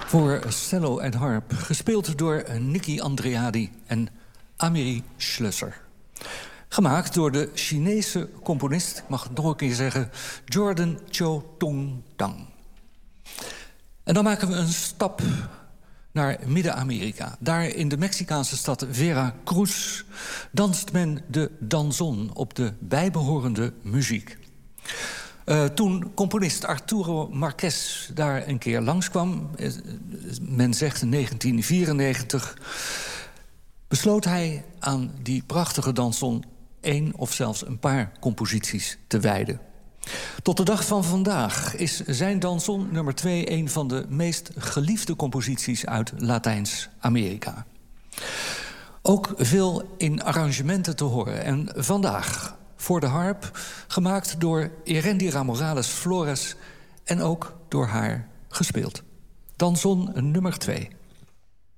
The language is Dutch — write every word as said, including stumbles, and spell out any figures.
Voor cello en harp, gespeeld door Nicky Andreadi en Amélie Schlösser. Gemaakt door de Chinese componist, ik mag het nog een keer zeggen, Jordan Cho Tong Tang. En dan maken we een stap naar Midden-Amerika. Daar in de Mexicaanse stad Veracruz danst men de danzón op de bijbehorende muziek. Uh, toen componist Arturo Marquez daar een keer langskwam, men zegt in negentien vierennegentig, besloot hij aan die prachtige danzón één of zelfs een paar composities te wijden. Tot de dag van vandaag is zijn danzón nummer twee een van de meest geliefde composities uit Latijns-Amerika. Ook veel in arrangementen te horen. En vandaag voor de harp, gemaakt door Erendira Morales Flores en ook door haar gespeeld. Danzón nummer twee.